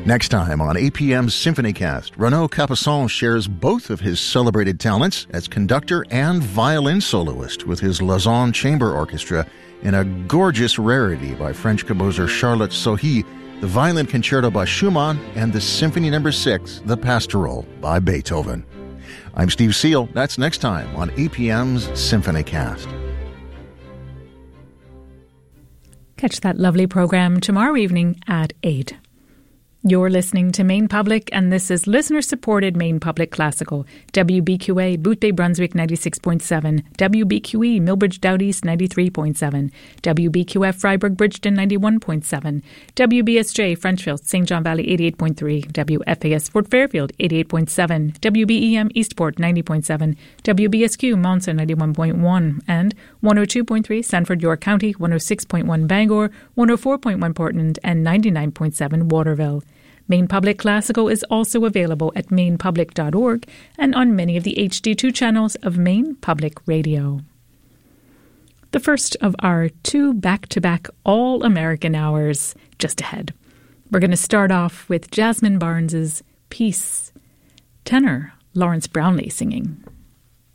Next time on APM's SymphonyCast, Renaud Capuçon shares both of his celebrated talents as conductor and violin soloist with his Lausanne Chamber Orchestra in a gorgeous rarity by French composer Charlotte Sohi, the Violin Concerto by Schumann, and the Symphony No. 6, The Pastoral, by Beethoven. I'm Steve Seal. That's next time on APM's SymphonyCast. Catch that lovely programme tomorrow evening at 8. You're listening to Maine Public, and this is listener-supported Maine Public Classical. WBQA, Boothbay, Brunswick 96.7, WBQE, Millbridge, Dowd East 93.7, WBQF, Freiburg, Bridgeton 91.7, WBSJ, Frenchville, St. John Valley 88.3, WFAS, Fort Fairfield 88.7, WBEM, Eastport 90.7, WBSQ, Monson 91.1, and 102.3, Sanford, York County, 106.1, Bangor, 104.1, Portland, and 99.7, Waterville. Maine Public Classical is also available at mainepublic.org and on many of the HD2 channels of Maine Public Radio. The first of our 2 back-to-back All-American hours just ahead. We're going to start off with Jasmine Barnes's Peace, tenor Lawrence Brownlee singing.